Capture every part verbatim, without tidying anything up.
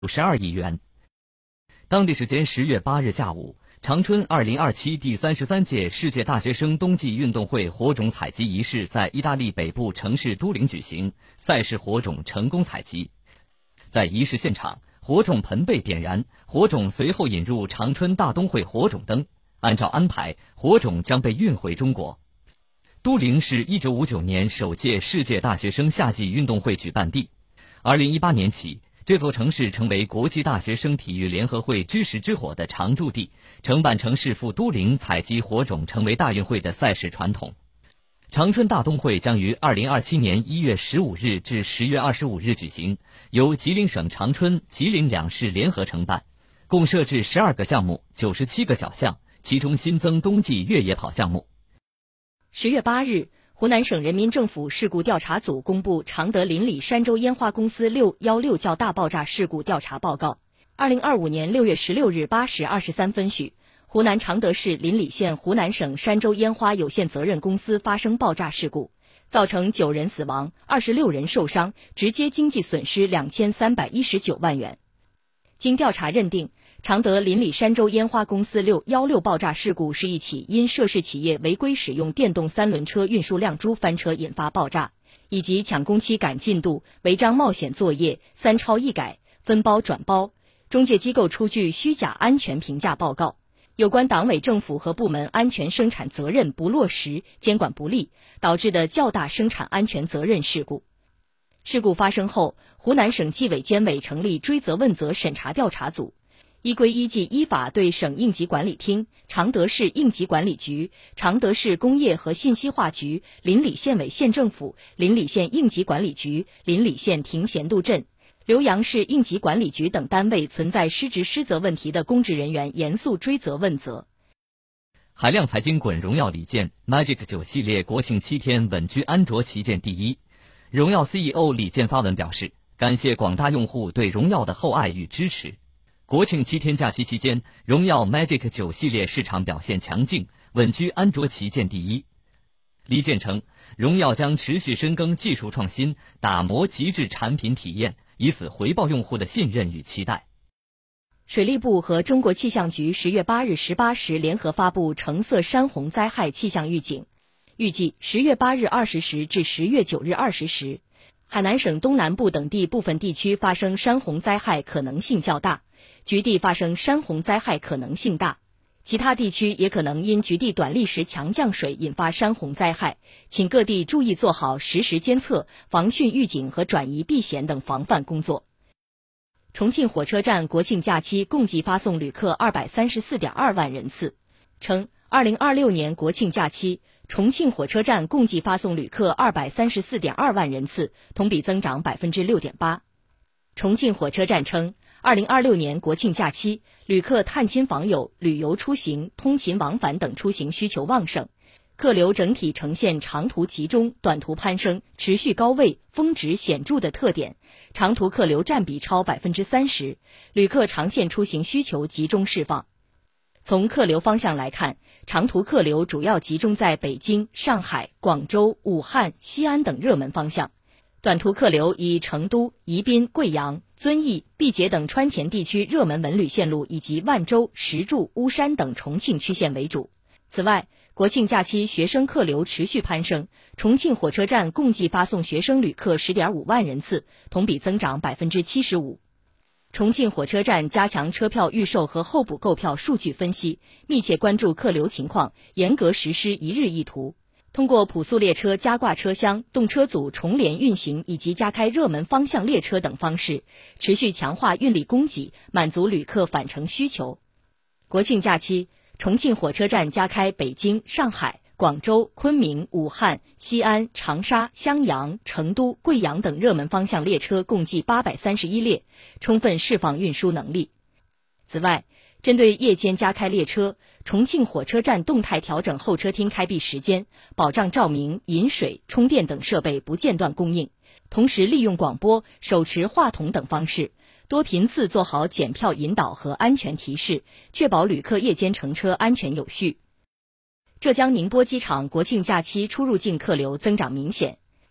十二亿元。当地时间十月八日下午，长春二零二七第三十三届世界大学生冬季运动会火种采集仪式在意大利北部城市都灵举行，赛事火种成功采集。在仪式现场，火种盆被点燃，火种随后引入长春大冬会火种灯。按照安排，火种将被运回中国。都灵是一九五九年首届世界大学生夏季运动会举办地。二零一八年起，这座城市成为国际大学生体育联合会知识之火的常驻地，承办城市赴都灵采集火种成为大运会的赛事传统。长春大冬会将于二零二七年一月十五日至十月二十五日举行，由吉林省长春、吉林两市联合承办，共设置十二个项目、九十七个小项，其中新增冬季越野跑项目。 十月八日，湖南省人民政府事故调查组公布常德邻里山州烟花公司六一六较大爆炸事故调查报告。二零二五年六月十六日八时二十三分许，湖南常德市邻里县湖南省山州烟花有限责任公司发生爆炸事故，造成九人死亡、二十六人受伤，直接经济损失两千三百一十九万元。经调查认定，常德邻里山州烟花公司六一六爆炸事故是一起因涉事企业违规使用电动三轮车运输亮珠翻车引发爆炸，以及抢工期赶进度、违章冒险作业、三超一改、分包转包、中介机构出具虚假安全评价报告，有关党委政府和部门安全生产责任不落实、监管不力，导致的较大生产安全责任事故。事故发生后，湖南省纪委监委成立追责问责审查调查组，依规依纪依法对省应急管理厅、常德市应急管理局、常德市工业和信息化局、邻里县委县政府、邻里县应急管理局、邻里县亭贤渡镇、浏阳市应急管理局等单位存在失职失责问题的公职人员严肃追责问责。 海量财经滚荣耀礼件 Magic 九系列国庆七天稳居安卓旗舰第一。荣耀 C E O 李健发文表示，感谢广大用户对荣耀的厚爱与支持。国庆七天假期期间，荣耀 Magic 九系列市场表现强劲，稳居安卓旗舰第一。李健称，荣耀将持续深耕技术创新，打磨极致产品体验，以此回报用户的信任与期待。 水利部和中国气象局十月八日十八时联合发布橙色山洪灾害气象预警，预计十月八日二十时至十月九日二十时，海南省东南部等地部分地区发生山洪灾害可能性较大，局地发生山洪灾害可能性大，其他地区也可能因局地短历时强降水引发山洪灾害，请各地注意做好实时监测、防汛预警和转移避险等防范工作。重庆火车站国庆假期共计发送旅客 二百三十四点二万人次，称二零二六年国庆假期重庆火车站共计发送旅客 二百三十四点二万人次，同比增长 百分之六点八。 重庆火车站称，二零二六年国庆假期，旅客探亲访友、旅游出行、通勤往返等出行需求旺盛，客流整体呈现长途集中、短途攀升、持续高位、峰值显著的特点，长途客流占比超 百分之三十， 旅客长线出行需求集中释放。从客流方向来看，长途客流主要集中在北京、上海、广州、武汉、西安等热门方向，短途客流以成都、宜宾、贵阳、遵义、毕节等川黔地区热门文旅线路以及万州、石柱、巫山等重庆区县为主。此外，国庆假期学生客流持续攀升，重庆火车站共计发送学生旅客 十点五万人次，同比增长 百分之七十五。重庆火车站加强车票预售和候补购票数据分析，密切关注客流情况，严格实施一日一图。通过普速列车加挂车厢、动车组重联运行以及加开热门方向列车等方式，持续强化运力供给，满足旅客返程需求。国庆假期，重庆火车站加开北京、上海、广州、昆明、武汉、西安、长沙、襄阳、成都、贵阳等热门方向列车共计八百三十一列，充分释放运输能力。此外，针对夜间加开列车，重庆火车站动态调整候车厅开闭时间，保障照明、饮水、充电等设备不间断供应，同时利用广播、手持话筒等方式，多频次做好检票引导和安全提示，确保旅客夜间乘车安全有序。浙江宁波机场国庆假期出入境客流增长明显，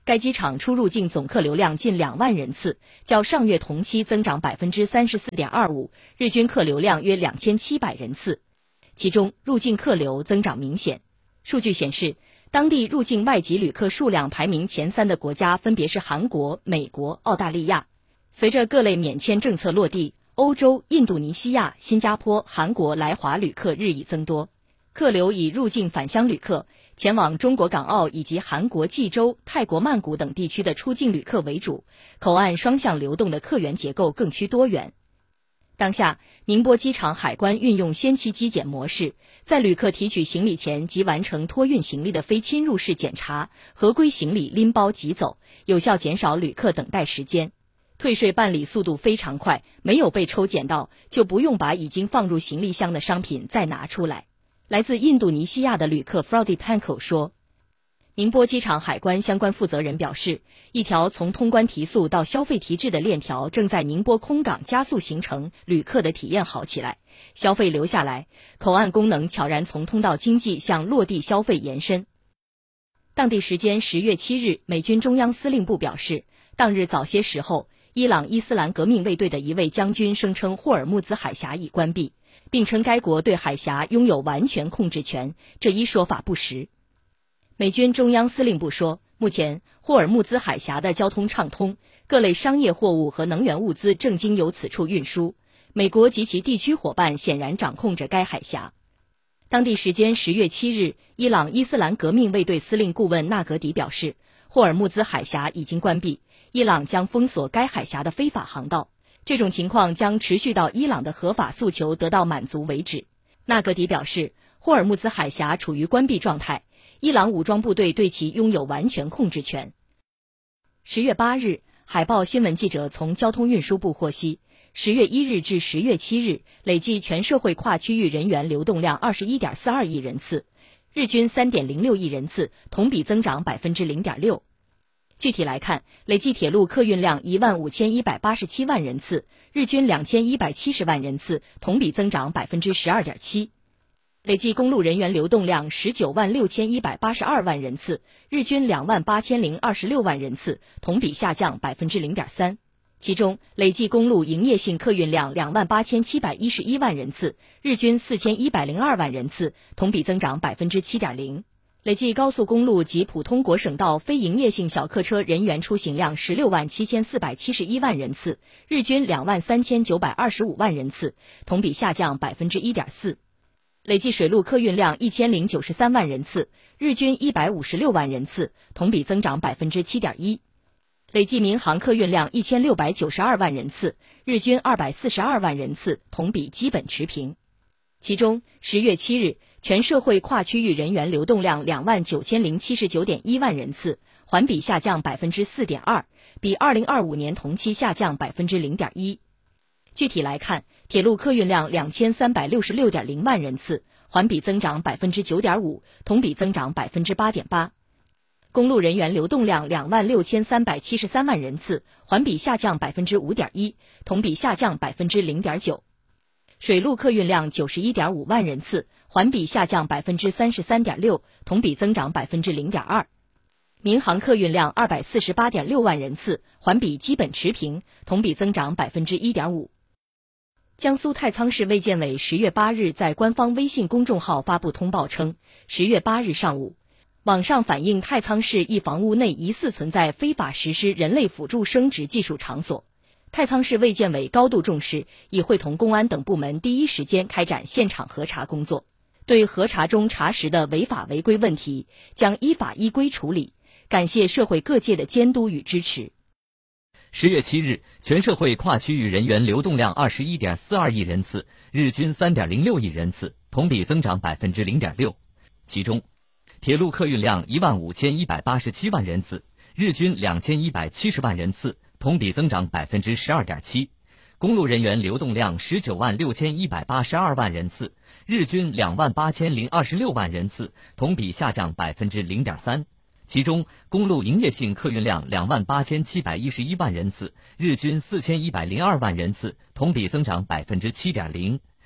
该机场出入境总客流量近两万人次，较上月同期增长 百分之三十四点二五， 日均客流量约两千七百人次，其中入境客流增长明显。数据显示，当地入境外籍旅客数量排名前三的国家分别是韩国、美国、澳大利亚。随着各类免签政策落地，欧洲、印度尼西亚、新加坡、韩国来华旅客日益增多，客流以入境返乡旅客、前往中国港澳以及韩国济州、泰国曼谷等地区的出境旅客为主，口岸双向流动的客源结构更趋多元。当下，宁波机场海关运用先期机检模式，在旅客提取行李前即完成托运行李的非侵入式检查，合规行李拎包即走，有效减少旅客等待时间。退税办理速度非常快，没有被抽检到，就不用把已经放入行李箱的商品再拿出来。来自印度尼西亚的旅客 Frody Panko 说，宁波机场海关相关负责人表示，一条从通关提速到消费提质的链条正在宁波空港加速形成，旅客的体验好起来，消费留下来，口岸功能悄然从通道经济向落地消费延伸。当地时间十月七日，美军中央司令部表示，当日早些时候，伊朗伊斯兰革命卫队的一位将军声称霍尔木兹海峡已关闭，并称该国对海峡拥有完全控制权，这一说法不实。美军中央司令部说，目前霍尔木兹海峡的交通畅通，各类商业货物和能源物资正经由此处运输，美国及其地区伙伴显然掌控着该海峡。当地时间十月七日，伊朗伊斯兰革命卫队司令顾问纳格迪表示，霍尔木兹海峡已经关闭，伊朗将封锁该海峡的非法航道，这种情况将持续到伊朗的合法诉求得到满足为止。纳格迪表示，霍尔木兹海峡处于关闭状态，伊朗武装部队对其拥有完全控制权。十月八日，海报新闻记者从交通运输部获悉，十月一日至十月七日，累计全社会跨区域人员流动量 二十一点四二亿人次，日均 三点零六亿人次，同比增长 百分之零点六。具体来看，累计铁路客运量一万五千一百八十七万人次，日均两千一百七十万人次，同比增长 百分之十二点七。累计公路人员流动量十九万六千一百八十二万人次，日均两万八千零二十六万人次，同比下降 百分之零点三。其中，累计公路营业性客运量两万八千七百一十一万人次，日均四千一百零二万人次，同比增长 百分之七点零。累计高速公路及普通国省道非营业性小客车人员出行量十六万七千四百七十一万人次，日均两万三千九百二十五万人次，同比下降 百分之一点四。累计水路客运量一千零九十三万人次，日均一百五十六万人次，同比增长 百分之七点一。累计民航客运量一千六百九十二万人次，日均二百四十二万人次，同比基本持平。其中，十月七日，全社会跨区域人员流动量两万九千零七十九点一万人次，环比下降 百分之四点二， 比二零二五年同期下降 百分之零点一。具体来看，铁路客运量两千三百六十六点零万人次，环比增长 百分之九点五， 同比增长 百分之八点八。公路人员流动量两万六千三百七十三万人次，环比下降 百分之五点一， 同比下降 百分之零点九。水路客运量 九十一点五万人次，环比下降 百分之三十三点六， 同比增长 百分之零点二。民航客运量二百四十八点六万人次，环比基本持平，同比增长 百分之一点五。江苏太仓市卫健委十月八日在官方微信公众号发布通报称，十月八日上午，网上反映太仓市一房屋内疑似存在非法实施人类辅助生殖技术场所。太仓市卫健委高度重视，已会同公安等部门第一时间开展现场核查工作，对核查中查实的违法违规问题，将依法依规处理。感谢社会各界的监督与支持。 十月七日，全社会跨区域人员流动量 二十一点四二亿人次，日均 三点零六亿人次，同比增长 百分之零点六。其中，铁路客运量一万五千一百八十七万人次，日均两千一百七十万人次，同比增长 百分之十二点七。公路人员流动量十九万六千一百八十二万人次，日均两万八千零二十六万人次，同比下降 百分之零点三。其中，公路营业性客运量两万八千七百一十一万人次，日均四千一百零二万人次，同比增长 百分之七点零。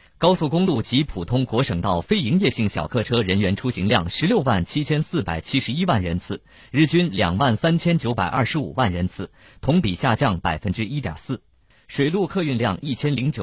高速公路及普通国省道非营业性小客车人员出行量十六万七千四百七十一万人次，日均两万三千九百二十五万人次，同比下降百分之一点四。水陆客运量一千零九。